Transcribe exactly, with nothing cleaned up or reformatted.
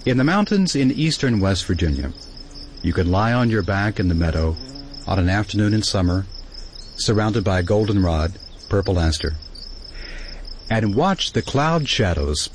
In the mountains in eastern West Virginia, you can lie on your back in the meadow on an afternoon in summer, surrounded by goldenrod, purple aster, and watch the cloud shadows